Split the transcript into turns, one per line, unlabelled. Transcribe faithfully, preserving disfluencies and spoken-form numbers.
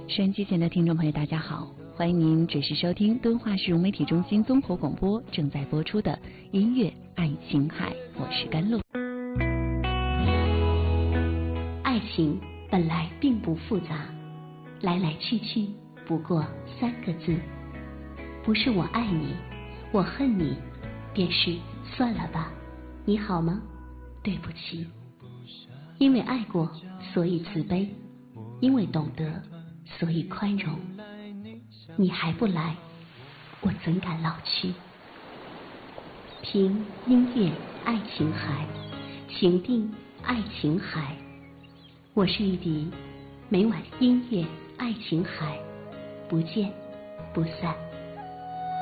收音机前的听众朋友大家好，欢迎您准时收听敦化市融媒体中心综合广播正在播出的音乐爱琴海，我是甘露。
爱情本来并不复杂，来来去去不过三个字，不是我爱你，我恨你，便是算了吧，你好吗？对不起。因为爱过，所以慈悲；因为懂得，所以宽容。你还不来，我怎敢老去？听音乐爱琴海，情定爱琴海。我是玉笛，每晚音乐爱琴海，不见不散。